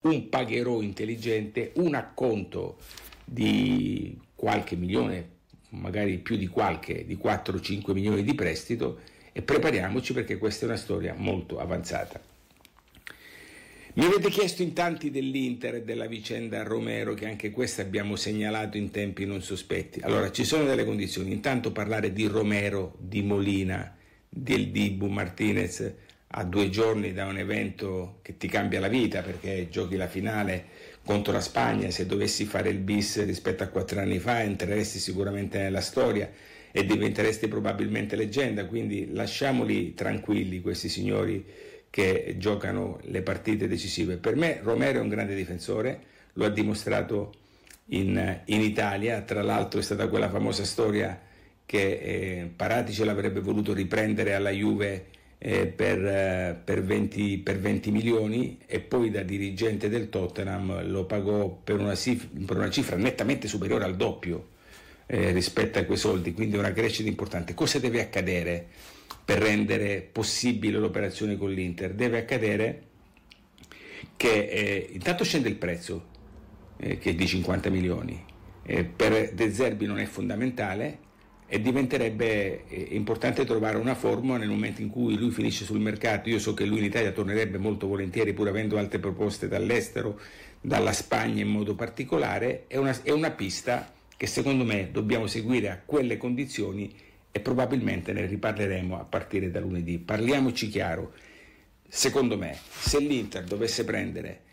un pagherò intelligente, un acconto di qualche milione, magari più di 4-5 milioni di prestito, e prepariamoci perché questa è una storia molto avanzata. Mi avete chiesto in tanti dell'Inter e della vicenda Romero, che anche questa abbiamo segnalato in tempi non sospetti. Allora, ci sono delle condizioni. Intanto parlare di Romero, di Molina, del Dibu Martinez a 2 giorni da un evento che ti cambia la vita, perché giochi la finale contro la Spagna. Se dovessi fare il bis rispetto a 4 anni fa entreresti sicuramente nella storia e diventeresti probabilmente leggenda, quindi lasciamoli tranquilli questi signori che giocano le partite decisive. Per me Romero è un grande difensore, lo ha dimostrato in Italia. Tra l'altro è stata quella famosa storia che Paratici l'avrebbe voluto riprendere alla Juve per 20 milioni, e poi da dirigente del Tottenham lo pagò per una cifra nettamente superiore al doppio rispetto a quei soldi, quindi una crescita importante. Cosa deve accadere per rendere possibile l'operazione con l'Inter? Deve accadere che intanto scende il prezzo, che è di 50 milioni, per De Zerbi non è fondamentale, e diventerebbe importante trovare una formula nel momento in cui lui finisce sul mercato. Io so che lui in Italia tornerebbe molto volentieri, pur avendo altre proposte dall'estero, dalla Spagna in modo particolare. È una pista che secondo me dobbiamo seguire a quelle condizioni, e probabilmente ne riparleremo a partire da lunedì. Parliamoci chiaro: secondo me, se l'Inter dovesse prendere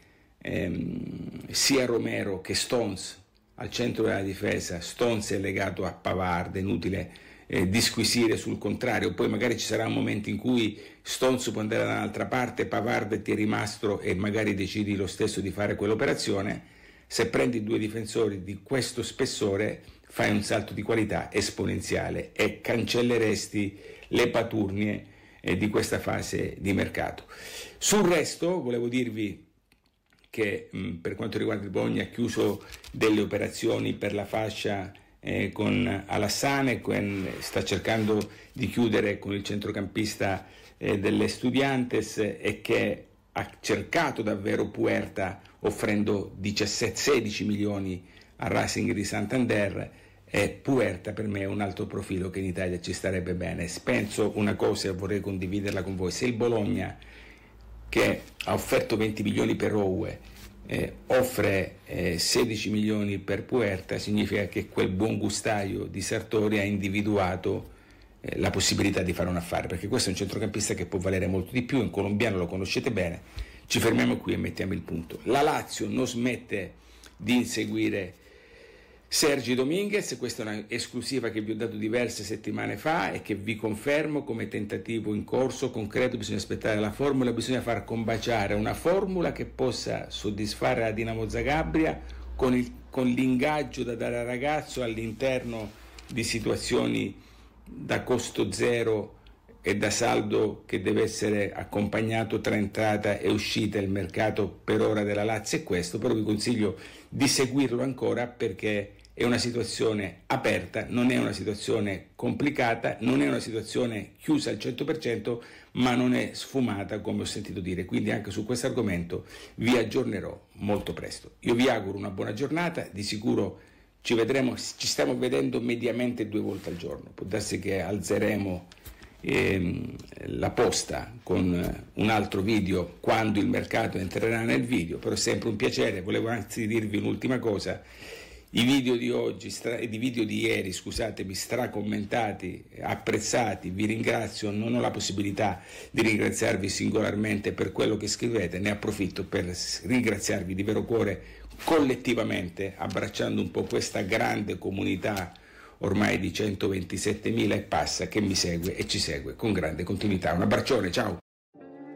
sia Romero che Stones al centro della difesa, Stones è legato a Pavard, è inutile disquisire sul contrario. Poi magari ci sarà un momento in cui Stones può andare da un'altra parte, Pavard ti è rimasto e magari decidi lo stesso di fare quell'operazione. Se prendi 2 difensori di questo spessore fai un salto di qualità esponenziale e cancelleresti le paturnie di questa fase di mercato. Sul resto volevo dirvi che per quanto riguarda il Bologna ha chiuso delle operazioni per la fascia con Alassane, sta cercando di chiudere con il centrocampista delle Estudiantes, e che ha cercato davvero Puerta offrendo 16 milioni a Racing di Santander. E Puerta per me è un altro profilo che in Italia ci starebbe bene. Penso una cosa e vorrei condividerla con voi: se il Bologna, che ha offerto 20 milioni per Oue, offre 16 milioni per Puerta, significa che quel buon gustaio di Sartori ha individuato la possibilità di fare un affare, perché questo è un centrocampista che può valere molto di più. Un colombiano, lo conoscete bene. Ci fermiamo qui e mettiamo il punto. La Lazio non smette di inseguire Sergi Dominguez, questa è un'esclusiva che vi ho dato diverse settimane fa e che vi confermo come tentativo in corso, concreto. Bisogna aspettare la formula, bisogna far combaciare una formula che possa soddisfare la Dinamo Zagabria con l'ingaggio da dare al ragazzo all'interno di situazioni da costo zero e da saldo che deve essere accompagnato tra entrata e uscita. Il mercato per ora della Lazio è questo, però vi consiglio di seguirlo ancora, perché è una situazione aperta, non è una situazione complicata, non è una situazione chiusa al 100%, ma non è sfumata come ho sentito dire. Quindi anche su questo argomento vi aggiornerò molto presto. Io vi auguro una buona giornata, di sicuro ci stiamo vedendo mediamente 2 volte al giorno. Può darsi che alzeremo la posta con un altro video quando il mercato entrerà nel video, però è sempre un piacere. Volevo anzi dirvi un'ultima cosa: i video di oggi i video di ieri, scusatemi, stracommentati, apprezzati, vi ringrazio. Non ho la possibilità di ringraziarvi singolarmente per quello che scrivete, ne approfitto per ringraziarvi di vero cuore collettivamente, abbracciando un po' questa grande comunità ormai di 127.000 e passa che mi segue e ci segue con grande continuità. Un abbraccione, ciao!